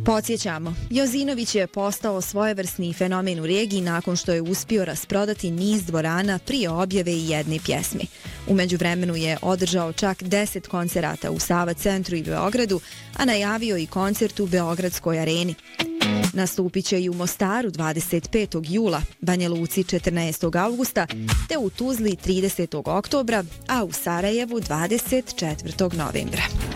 Podsjećamo, Jozinović je postao svojevrsni fenomen u regiji nakon što je uspio rasprodati niz dvorana prije objave i jedne pjesme. U međuvremenu je održao čak 10 koncerata u Sava centru i Beogradu, a najavio i koncert u Beogradskoj areni. Nastupit će i u Mostaru 25. jula, Banja Luci 14. augusta, te u Tuzli 30. oktobra, a u Sarajevu 24. novembra.